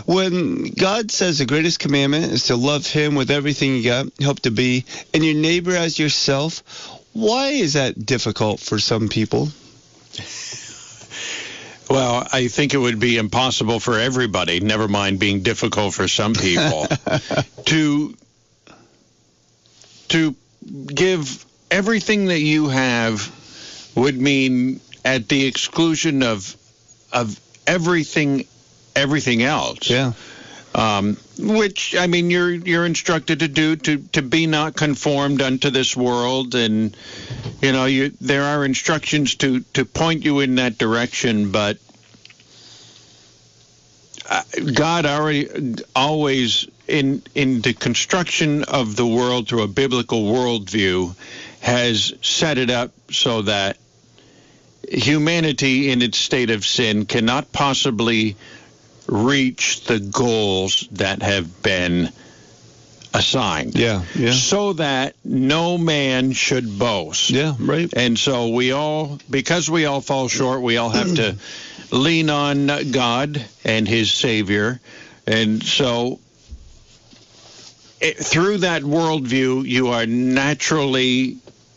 when God says the greatest commandment is to love him with everything you got, hope to be, and your neighbor as yourself, why is that difficult for some people? Well, I think it would be impossible for everybody, never mind being difficult for some people, to give everything that you have would mean at the exclusion of everything else. Yeah. Which, I mean, you're instructed to do, to be not conformed unto this world, and there are instructions to point you in that direction, but God always in the construction of the world through a biblical worldview has set it up so that humanity in its state of sin cannot possibly reach the goals that have been assigned. Yeah. So that no man should boast. Yeah, right. And so because we all fall short, we all have to lean on God and his Savior. And so through that worldview, you are naturally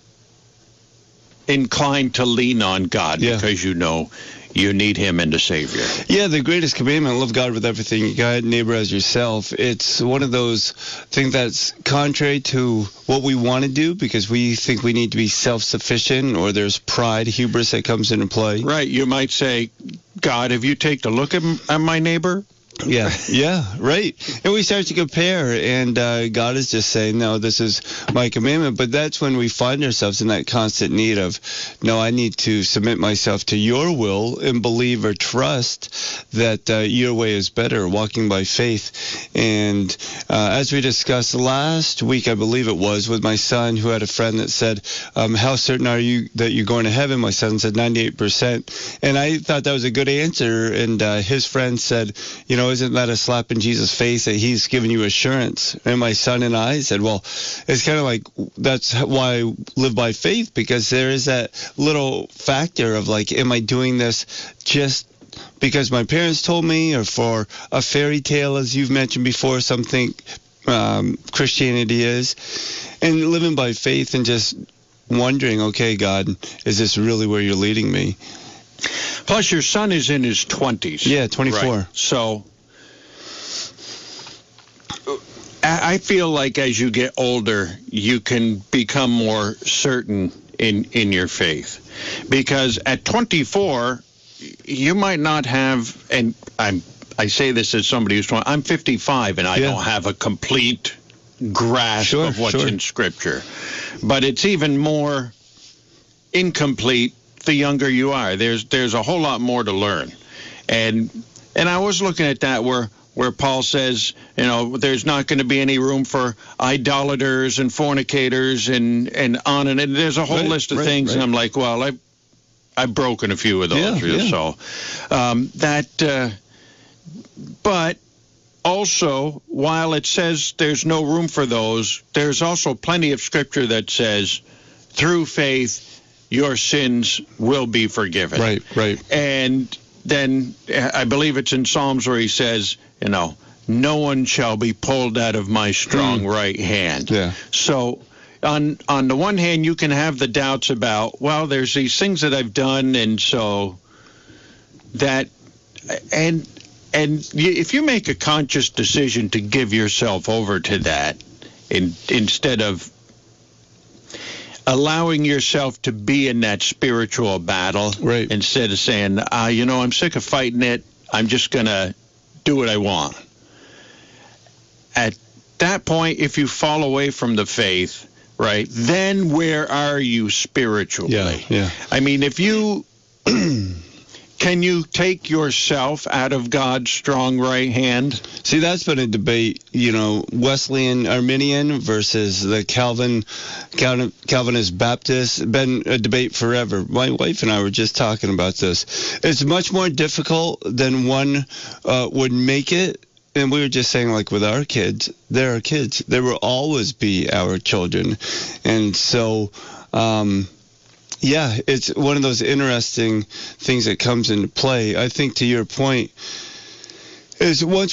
inclined to lean on God because you need him and a Savior. Yeah, the greatest commandment, love God with everything you got, neighbor as yourself. It's one of those things that's contrary to what we want to do because we think we need to be self-sufficient, or there's pride, hubris that comes into play. Right. You might say, God, have you taken a look at my neighbor? Yeah, right. And we start to compare, and God is just saying, no, this is my commandment. But that's when we find ourselves in that constant need of, no, I need to submit myself to your will and believe or trust that your way is better, walking by faith. And as we discussed last week, I believe it was, with my son who had a friend that said, how certain are you that you're going to heaven? My son said 98%. And I thought that was a good answer. And his friend said, isn't that a slap in Jesus' face that he's giving you assurance? And my son and I said, well, it's kind of like, that's why I live by faith, because there is that little factor of like, am I doing this just because my parents told me, or for a fairy tale, as you've mentioned before, something Christianity is, and living by faith and just wondering, okay, God, is this really where you're leading me? Plus, your son is in his 20s. Yeah, 24. Right. So I feel like as you get older, you can become more certain in your faith. Because at 24, you might not have, and I say this as somebody who's 20, I'm 55, and I don't have a complete grasp of what's in Scripture. But it's even more incomplete the younger you are. There's a whole lot more to learn. And I was looking at that where Paul says, there's not going to be any room for idolaters and fornicators and on and there's a whole list of things. Right. And I'm like, well, I've broken a few of those. So but also, while it says there's no room for those, there's also plenty of Scripture that says through faith your sins will be forgiven. Right. And then I believe it's in Psalms where he says, no one shall be pulled out of my strong right hand. Yeah. So on the one hand, you can have the doubts about, well, there's these things that I've done, and so that, and if you make a conscious decision to give yourself over to that, instead of allowing yourself to be in that spiritual battle, instead of saying, I'm sick of fighting it, I'm just going to do what I want. At that point, if you fall away from the faith, right, then where are you spiritually? Yeah. I mean, if you... Can you take yourself out of God's strong right hand? See, that's been a debate, Wesleyan Arminian versus the Calvinist Baptist. Been a debate forever. My wife and I were just talking about this. It's much more difficult than one would make it. And we were just saying, like with our kids, they're our kids. They will always be our children. And so... it's one of those interesting things that comes into play. I think to your point is once